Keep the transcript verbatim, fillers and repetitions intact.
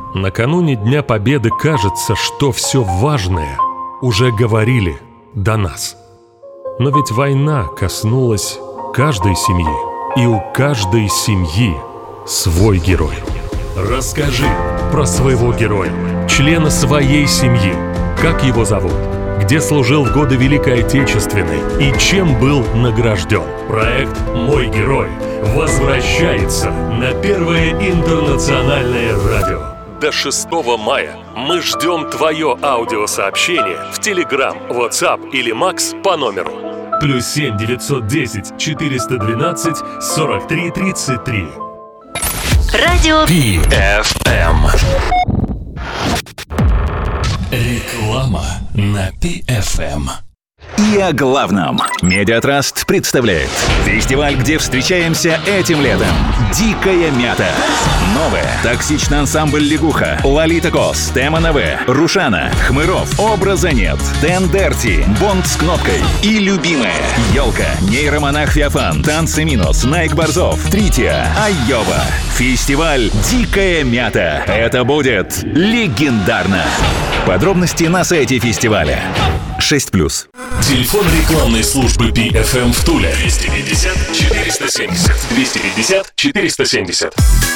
Накануне Дня Победы кажется, что все важное уже говорили до нас. Но ведь война коснулась каждой семьи, и у каждой семьи свой герой. Расскажи про своего героя, члена своей семьи. Как его зовут? Где служил в годы Великой Отечественной и чем был награжден? Проект «Мой герой» возвращается на Первое интернациональное радио. До шестого мая мы ждем твое аудиосообщение в Telegram, WhatsApp или Макс по номеру плюс семь девятьсот десять четыреста двенадцать сорок три тридцать три. Радио пи эф эм. Реклама на пи эф эм. И о главном. Медиатраст представляет фестиваль, где встречаемся этим летом. Дикая мята. Новая. Токсичный ансамбль «Лягуха», Лолита Кос, Тема НВ, Рушана, Хмыров, Образа нет, Тендерти, Бонд с кнопкой и любимая Ёлка, Нейромонах Феофан, Танцы Минус, Найк Борзов, Трития, Айова. Фестиваль «Дикая мята». Это будет легендарно. Подробности на сайте фестиваля. шесть плюс. Телефон рекламной службы пи эф эм в Туле. двести пятьдесят четыреста семьдесят. двести пятьдесят четыреста семьдесят.